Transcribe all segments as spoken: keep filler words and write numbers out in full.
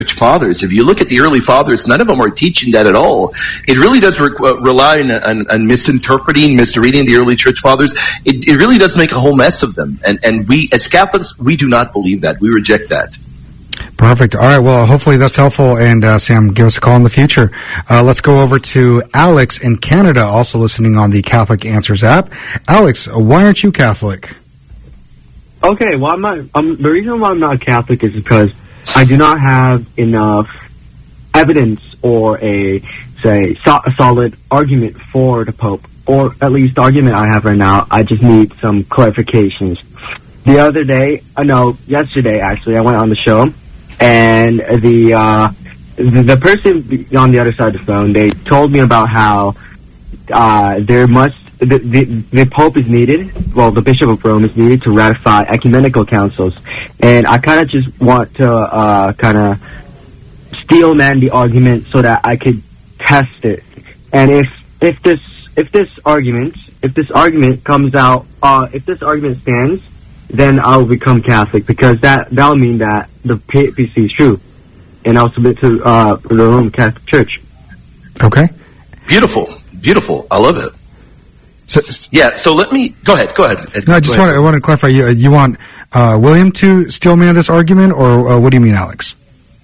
fathers. If you look at the early fathers, none of them are teaching that at all. It really does re- rely on, on, on misinterpreting, misreading the early church fathers. It, it really does make a whole mess of them. And, and we, as Catholics, we do not believe that. We reject that. Perfect. All right. Well, hopefully that's helpful. And uh, Sam, give us a call in the future. Uh, let's go over to Alex in Canada, also listening on the Catholic Answers app. Alex, why aren't you Catholic? Okay. Well, I'm not. Um, the reason why I'm not Catholic is because I do not have enough evidence or a say so- a solid argument for the Pope, or at least the argument I have right now. I just need some clarifications. The other day, I uh, know yesterday actually, I went on the show. And the, uh, the the person on the other side of the phone, they told me about how uh, there must the, the the Pope is needed. Well, the Bishop of Rome is needed to ratify ecumenical councils, and I kind of just want to uh, kind of steel man the argument so that I could test it. And if if this if this argument if this argument comes out, uh, if this argument stands, then I'll become Catholic, because that that'll mean that the papacy is true, and I'll submit to uh, the Roman Catholic Church. Okay. Beautiful, beautiful. I love it. So, yeah. So let me go ahead. Go ahead. No, I just want to, I want to clarify. You, you want uh, William to steel man this argument, or uh, what do you mean, Alex?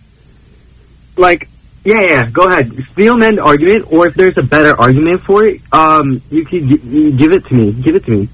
Like, yeah, yeah. Go ahead. Steel man the argument, or if there's a better argument for it, um, you can g- give it to me. Give it to me.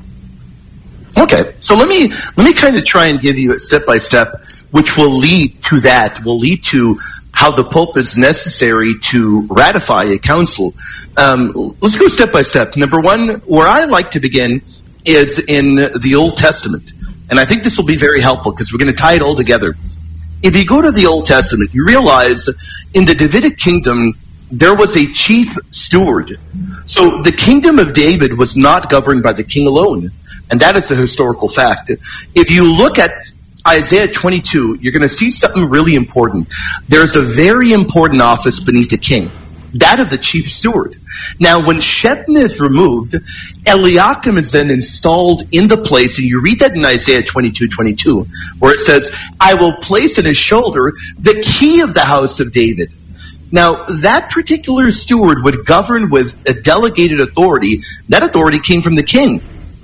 Okay, so let me let me kind of try and give you a step by step, which will lead to that, will lead to how the Pope is necessary to ratify a council. Um, let's go step by step. Number one, where I like to begin is in the Old Testament, and I think this will be very helpful because we're going to tie it all together. If you go to the Old Testament, you realize in the Davidic kingdom there was a chief steward. So the kingdom of David was not governed by the king alone. And that is a historical fact. If you look at Isaiah twenty-two, you're going to see something really important. There's a very important office beneath the king, that of the chief steward. Now, when Shebna is removed, Eliakim is then installed in the place, and you read that in Isaiah twenty-two twenty-two, where it says, I will place on his shoulder the key of the house of David. Now, that particular steward would govern with a delegated authority. That authority came from the king.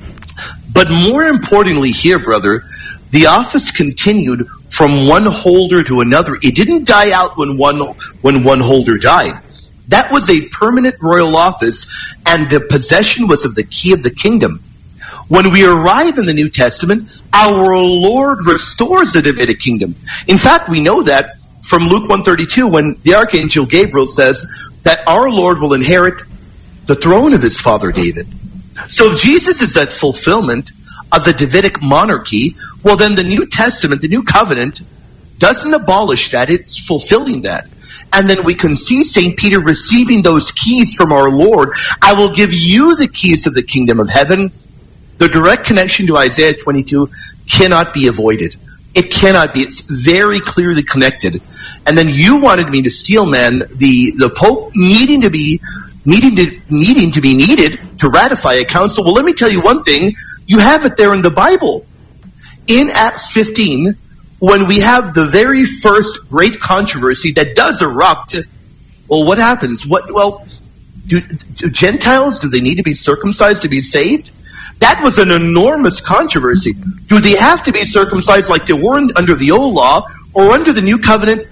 But more importantly here, brother, the office continued from one holder to another. It didn't die out when one when one holder died. That was a permanent royal office, and the possession was of the key of the kingdom. When we arrive in the New Testament, our Lord restores the Davidic kingdom. In fact, we know that from Luke one thirty-two, when the Archangel Gabriel says that our Lord will inherit the throne of his father David. So if Jesus is that fulfillment of the Davidic monarchy, well then the New Testament, the New Covenant, doesn't abolish that, it's fulfilling that. And then we can see Saint Peter receiving those keys from our Lord. I will give you the keys of the kingdom of heaven. The direct connection to Isaiah twenty-two cannot be avoided. It cannot be. It's very clearly connected. And then you wanted me to steel man the, the Pope needing to be Needing to, needing to be needed to ratify a council. Well, let me tell you one thing. You have it there in the Bible. In Acts fifteen, when we have the very first great controversy that does erupt, well, what happens? What? Well, do, do Gentiles, do they need to be circumcised to be saved? That was an enormous controversy. Do they have to be circumcised like they were under the old law, or under the new covenant?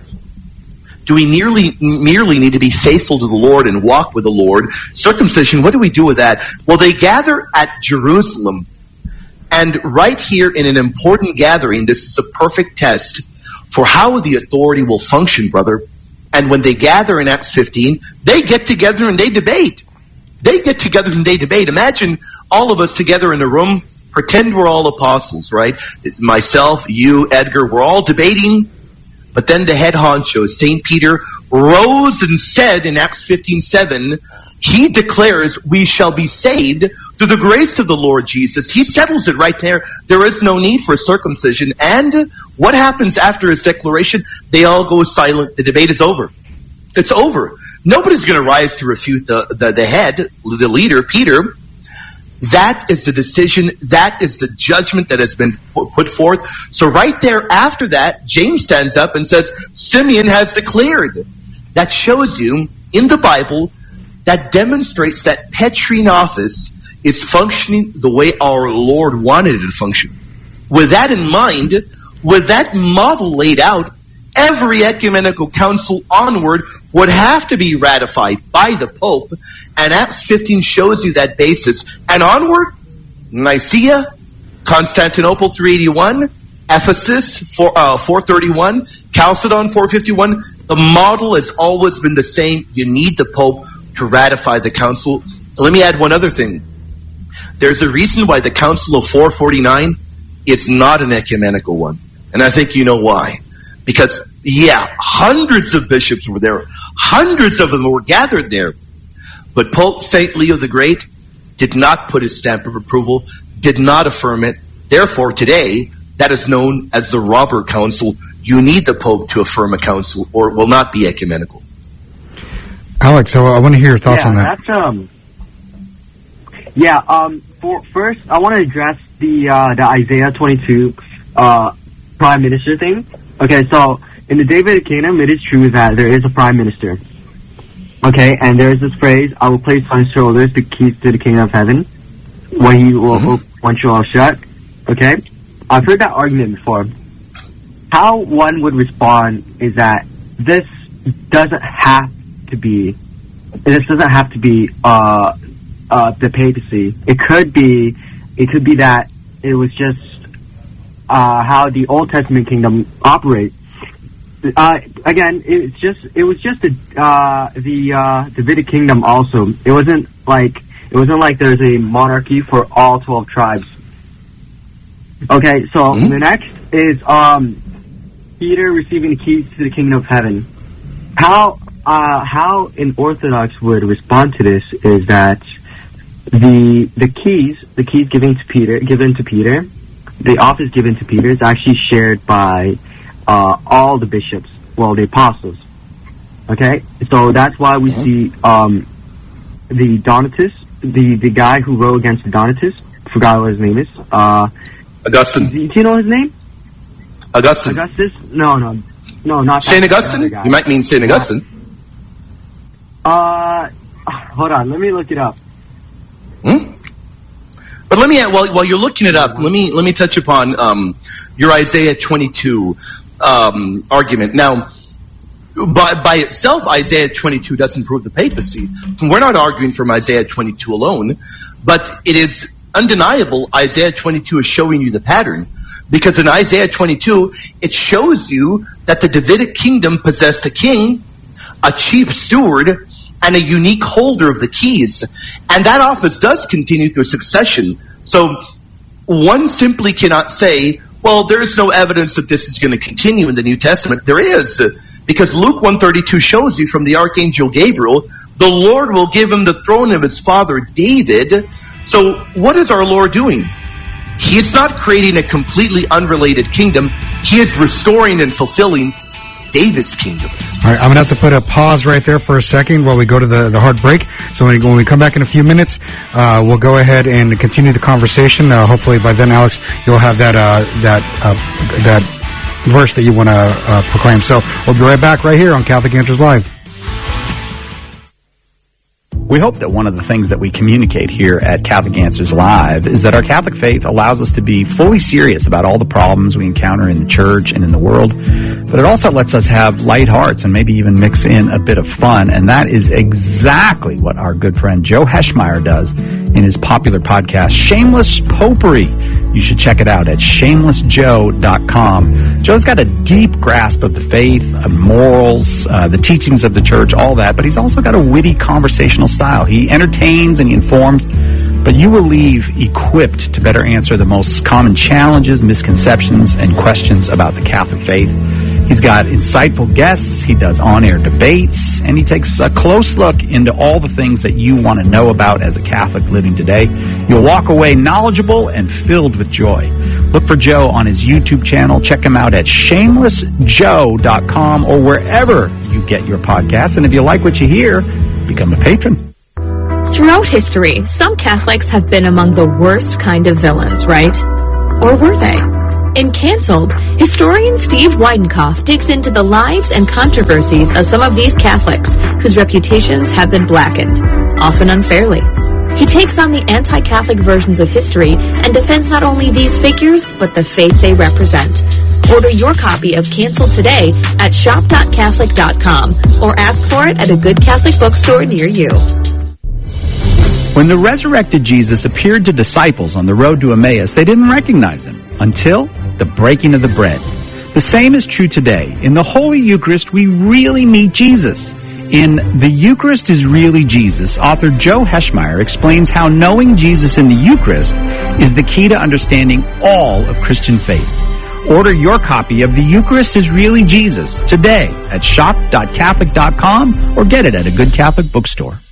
Do we merely, merely need to be faithful to the Lord and walk with the Lord? Circumcision, what do we do with that? Well, they gather at Jerusalem. And right here in an important gathering, this is a perfect test for how the authority will function, brother. And when they gather in Acts fifteen, they get together and they debate. They get together and they debate. Imagine all of us together in a room. Pretend we're all apostles, right? Myself, you, Edgar, we're all debating. But then the head honcho, Saint Peter, rose and said in Acts fifteen seven, he declares we shall be saved through the grace of the Lord Jesus. He settles it right there. There is no need for circumcision. And what happens after his declaration? They all go silent. The debate is over. It's over. Nobody's going to rise to refute the, the, the head, the leader, Peter. That is the decision. That is the judgment that has been put forth. So right there after that, James stands up and says, Simeon has declared. That shows you in the Bible, that demonstrates that Petrine office is functioning the way our Lord wanted it to function. With that in mind, with that model laid out, every ecumenical council onward would have to be ratified by the Pope, and Acts fifteen shows you that basis. And onward, Nicaea, Constantinople three eighty-one, Ephesus four, uh, four thirty-one, Chalcedon four fifty-one. The model has always been the same. You need the Pope to ratify the council. Let me add one other thing. There's a reason why the Council of four forty-nine is not an ecumenical one, and I think you know why. Because, yeah, hundreds of bishops were there. Hundreds of them were gathered there. But Pope Saint Leo the Great did not put his stamp of approval, did not affirm it. Therefore, today, that is known as the Robber Council. You need the Pope to affirm a council, or it will not be ecumenical. Alex, so I want to hear your thoughts yeah, on that. That's, um, yeah, um, for, first, I want to address the, uh, the Isaiah twenty-two uh, Prime Minister thing. Okay, so in the Davidic kingdom, it is true that there is a prime minister. Okay, and there is this phrase, I will place on his shoulders the keys to the kingdom of heaven, when he will Mm-hmm. open one shall all shut. Okay, I've heard that argument before. How one would respond is that this doesn't have to be, this doesn't have to be uh, uh, the papacy. It could be, it could be that it was just Uh, how the Old Testament kingdom operates. Uh, again, it's just it was just the uh, the uh, Davidic kingdom. Also, it wasn't like it wasn't like there's a monarchy for all twelve tribes. Okay, so Mm-hmm. the next is um, Peter receiving the keys to the kingdom of heaven. How uh, how an Orthodox would respond to this is that the the keys the keys given to Peter given to Peter. The office given to Peter is actually shared by uh, all the bishops, well, the apostles. Okay, so that's why we mm-hmm. see um, the Donatists, the, the guy who wrote against the Donatists, forgot what his name is. Uh, Augustine. Do you know his name? Augustine. Augustus? No, no, no, not Saint Augustine. You might mean Saint Augustine. Uh, hold on, let me look it up. Hmm? But let me, while while you're looking it up, let me let me touch upon um, your Isaiah twenty-two um, argument. Now, by by itself, Isaiah twenty-two doesn't prove the papacy. We're not arguing from Isaiah twenty-two alone, but it is undeniable. Isaiah twenty-two is showing you the pattern, because in Isaiah twenty-two, it shows you that the Davidic kingdom possessed a king, a chief steward, and a unique holder of the keys. And that office does continue through succession. So one simply cannot say, well, there is no evidence that this is going to continue in the New Testament. There is, because Luke one thirty-two shows you from the Archangel Gabriel, the Lord will give him the throne of his father David. So what is our Lord doing? He is not creating a completely unrelated kingdom. He is restoring and fulfilling David's kingdom. All right, I'm going to have to put a pause right there for a second while we go to the, the hard break. So when, when we come back in a few minutes, uh, we'll go ahead and continue the conversation. Uh, hopefully by then, Alex, you'll have that uh, that uh, that verse that you want to uh, proclaim. So we'll be right back right here on Catholic Answers Live. We hope that one of the things that we communicate here at Catholic Answers Live is that our Catholic faith allows us to be fully serious about all the problems we encounter in the church and in the world, but it also lets us have light hearts and maybe even mix in a bit of fun, and that is exactly what our good friend Joe Heschmeyer does in his popular podcast, Shameless Popery. You should check it out at shameless joe dot com. Joe's got a deep grasp of the faith, of morals, uh, the teachings of the church, all that, but he's also got a witty conversational style. He entertains and he informs, but you will leave equipped to better answer the most common challenges, misconceptions, and questions about the Catholic faith. He's got insightful guests, he does on-air debates, and he takes a close look into all the things that you want to know about as a Catholic living today. You'll walk away knowledgeable and filled with joy. Look for Joe on his YouTube channel. Check him out at shameless joe dot com or wherever you get your podcasts. And if you like what you hear, become a patron. Throughout history, some Catholics have been among the worst kind of villains, right? Or were they? In Cancelled, historian Steve Weidenkopf digs into the lives and controversies of some of these Catholics whose reputations have been blackened, often unfairly. He takes on the anti-Catholic versions of history and defends not only these figures, but the faith they represent. Order your copy of Cancelled today at shop dot catholic dot com or ask for it at a good Catholic bookstore near you. When the resurrected Jesus appeared to disciples on the road to Emmaus, they didn't recognize him until the breaking of the bread. The same is true today. In the Holy Eucharist, we really meet Jesus. In The Eucharist is Really Jesus, author Joe Heschmeyer explains how knowing Jesus in the Eucharist is the key to understanding all of Christian faith. Order your copy of The Eucharist is Really Jesus today at shop dot catholic dot com or get it at a good Catholic bookstore.